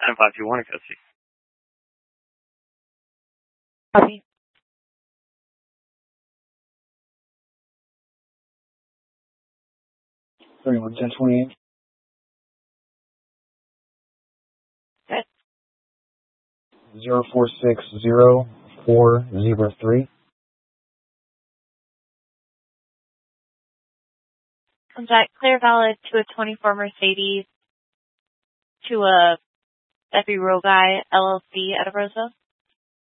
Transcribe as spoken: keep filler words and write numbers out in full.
nine five two one in custody. Copy. thirty-one ten twenty-eight. Okay. Zero four six zero four zero three. Contact clear valid to a twenty-four Mercedes to a Effie Rogai L L C at Rosa.